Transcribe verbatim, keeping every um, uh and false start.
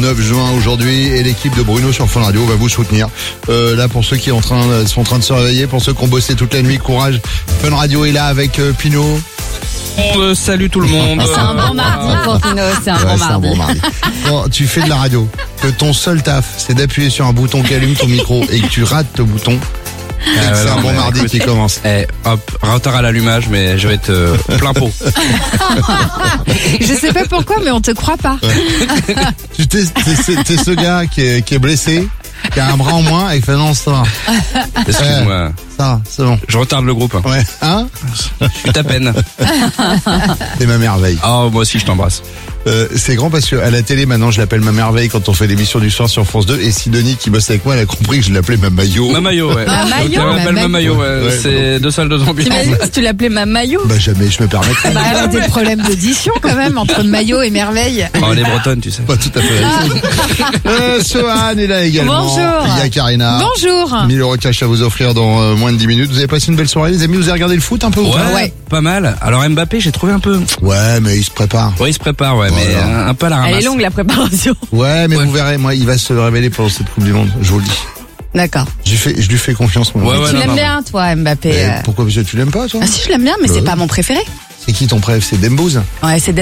neuf juin aujourd'hui et l'équipe de Bruno sur Fun Radio va vous soutenir. Euh, là, pour ceux qui sont en, train, sont en train de se réveiller, pour ceux qui ont bossé toute la nuit, courage. Fun Radio est là avec euh, Pinot. Euh, salut tout le monde. C'est un bon mardi pour Pino, c'est un, Ouais, bon, c'est mardi. un bon mardi. Bon, tu fais de la radio, que ton seul taf, c'est d'appuyer sur un bouton qui allume ton micro et que tu rates le bouton. Et que c'est non, un bon mais mardi écoute, qui commence. Eh, hop, retard à l'allumage, mais je vais être euh, plein pot. Je sais pas pourquoi, mais on te croit pas. Tu t'es, t'es, ce- t'es ce gars qui est, qui est blessé, qui a un bras en moins et qui fait non, ça va, Excuse-moi, ça va, c'est bon. je retarde le groupe. Ouais, hein? Je suis ta peine. C'est ma merveille. Oh, moi aussi je t'embrasse. Euh, c'est grand parce que à la télé maintenant je l'appelle ma merveille quand on fait l'émission du soir sur France deux et Sidonie qui bosse avec moi elle a compris que je l'appelais ma maillot. Ma maillot, ouais. Ma maillot, Donc, elle m'appelle ma ma maillot, ouais. Ouais, C'est deux salles, deux ambiances. T'imagines si tu l'appelais ma maillot? Bah jamais je me permettrais. Bah, elle a des problèmes d'audition quand même, entre maillot et merveille. Oh, les bretonnes, tu sais. Pas tout à fait la même chose. Euh, Sohan est là également. Bonjour. Il y a Karina. Bonjour. mille euros cash à vous offrir dans euh, moins de dix minutes. Vous avez passé une belle soirée les amis, vous avez regardé le foot un peu ou Ouais, pas Ouais. pas mal. Alors Mbappé, j'ai trouvé un peu. Ouais mais il se prépare. Ouais, il se prépare, ouais, mais Voilà. un, un peu à la ramasse. Elle est longue la préparation. Ouais mais Ouais. vous verrez, moi il va se révéler pendant cette Coupe du Monde, je vous le dis. D'accord. Je, fais, je lui fais confiance moi. Ouais, ouais, Tu non, l'aimes non. bien, toi, Mbappé? Mais euh. pourquoi parce que tu l'aimes pas toi? Ah si, je l'aime bien, mais Bah c'est oui. pas mon préféré. C'est qui ton préf? C'est Dembouz? Ouais, c'est